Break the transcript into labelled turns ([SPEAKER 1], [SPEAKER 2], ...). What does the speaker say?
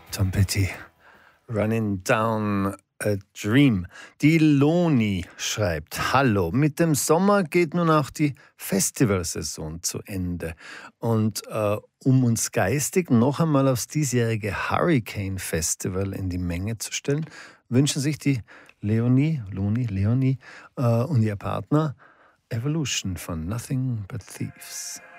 [SPEAKER 1] Tom Petty, Running Down a Dream. Die Loni schreibt: Hallo, mit dem Sommer geht nun auch die Festivalsaison zu Ende. Und um uns geistig noch einmal aufs diesjährige Hurricane Festival in die Menge zu stellen, wünschen sich die Leonie und ihr Partner Evolution von Nothing But Thieves.